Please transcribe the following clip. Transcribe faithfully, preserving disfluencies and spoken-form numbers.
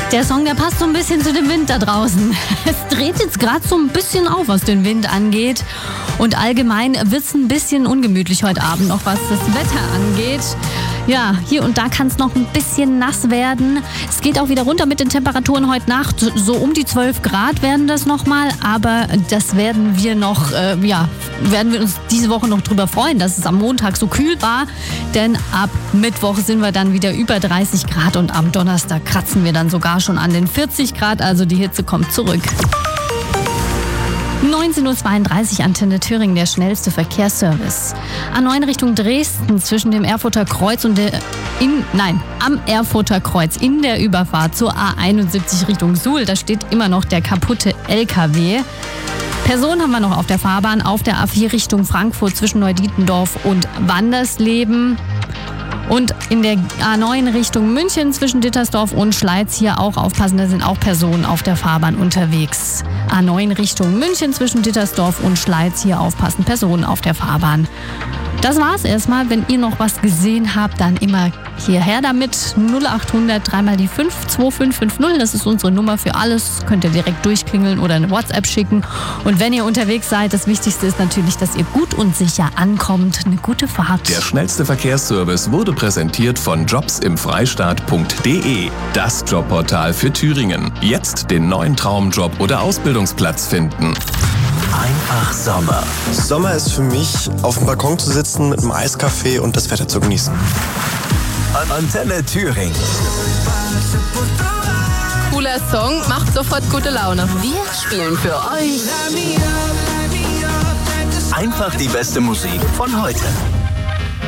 Der Song, der passt so ein bisschen zu dem Wind da draußen. Es dreht jetzt gerade so ein bisschen auf, was den Wind angeht. Und allgemein wird es ein bisschen ungemütlich heute Abend, noch was das Wetter angeht. Ja, hier und da kann es noch ein bisschen nass werden. Es geht auch wieder runter mit den Temperaturen heute Nacht. So um die zwölf Grad werden das nochmal. Aber das werden wir noch, äh, ja, werden wir uns diese Woche noch drüber freuen, dass es am Montag so kühl war. Denn ab Mittwoch sind wir dann wieder über dreißig Grad und am Donnerstag kratzen wir dann sogar schon an den vierzig Grad. Also die Hitze kommt zurück. neunzehn Uhr zweiunddreißig, Antenne Thüringen, der schnellste Verkehrsservice. A neun Richtung Dresden zwischen dem Erfurter Kreuz und der, in, nein, am Erfurter Kreuz in der Überfahrt zur A einundsiebzig Richtung Suhl. Da steht immer noch der kaputte L K W. Personen haben wir noch auf der Fahrbahn auf der A vier Richtung Frankfurt zwischen Neudietendorf und Wandersleben. Und in der A neun Richtung München zwischen Dittersdorf und Schleiz hier auch aufpassen, da sind auch Personen auf der Fahrbahn unterwegs. A neun Richtung München zwischen Dittersdorf und Schleiz hier aufpassen, Personen auf der Fahrbahn. Das war's erstmal. Wenn ihr noch was gesehen habt, dann immer hierher damit. null acht hundert, dreimal die fünf, zwei fünf fünf null. Das ist unsere Nummer für alles. Könnt ihr direkt durchklingeln oder eine WhatsApp schicken. Und wenn ihr unterwegs seid, das Wichtigste ist natürlich, dass ihr gut und sicher ankommt. Eine gute Fahrt. Der schnellste Verkehrsservice wurde präsentiert von jobsimfreistaat punkt de. Das Jobportal für Thüringen. Jetzt den neuen Traumjob oder Ausbildungsplatz finden. Einfach Sommer. Sommer ist für mich, auf dem Balkon zu sitzen mit einem Eiskaffee und das Wetter zu genießen. Antenne Thüringen. Cooler Song, macht sofort gute Laune. Wir spielen für euch Einfach die beste Musik von heute.